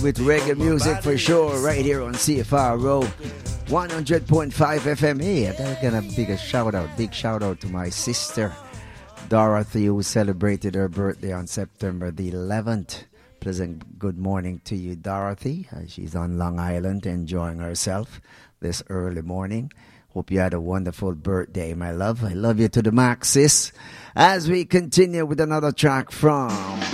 with reggae music for sure, right here on CFRO 100.5 FM. Hey, I'm gonna big shout out to my sister Dorothy, who celebrated her birthday on September the 11th. Pleasant good morning to you, Dorothy. She's on Long Island enjoying herself this early morning. Hope you had a wonderful birthday, my love. I love you to the max, sis. As we continue with another track from